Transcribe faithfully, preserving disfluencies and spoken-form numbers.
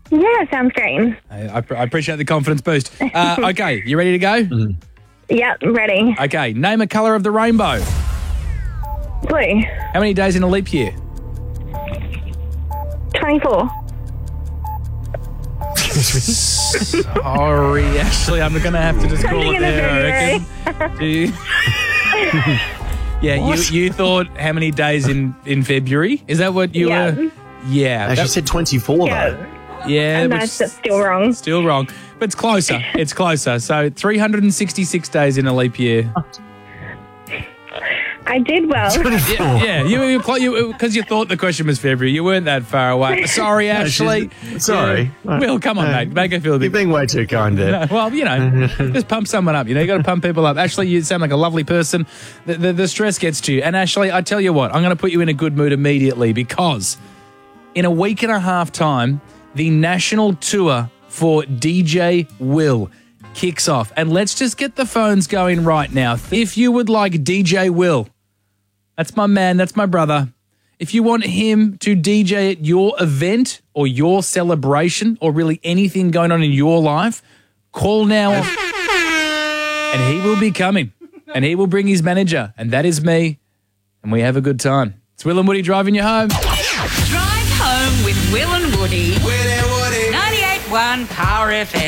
Yeah, sounds great. I, I, I appreciate the confidence boost. Uh, okay, you ready to go? Mm. Yep, ready. Okay, name a colour of the rainbow. Blue. How many days in a leap year? twenty-four. Sorry, Ashley, I'm going to have to just call it Something in the there, I reckon. Do you... Yeah, you, you thought how many days in, in February? Is that what you Yeah. were? Yeah. She that- said twenty-four, Yeah. though. yeah, And which- that's just still wrong. still wrong. But it's closer. It's closer. So three hundred sixty-six days in a leap year. I did well. Yeah, yeah. You you because you, 'cause you thought the question was February. You weren't that far away. Sorry, Ashley. Sorry. Yeah. Well, come on, Uh, mate. Make her feel a You're bit. being way too kind there. No, well, you know, just pump someone up. You know, you got to pump people up. Ashley, you sound like a lovely person. The, the, the stress gets to you. And Ashley, I tell you what, I'm going to put you in a good mood immediately because in a week and a half time, the national tour for D J Will kicks off. And let's just get the phones going right now. If you would like D J Will, that's my man, that's my brother. If you want him to D J at your event or your celebration or really anything going on in your life, call now and he will be coming and he will bring his manager, and that is me, and we have a good time. It's Will and Woody driving you home. Drive home with Will and Woody. Will and Woody. ninety-eight point one Power F M.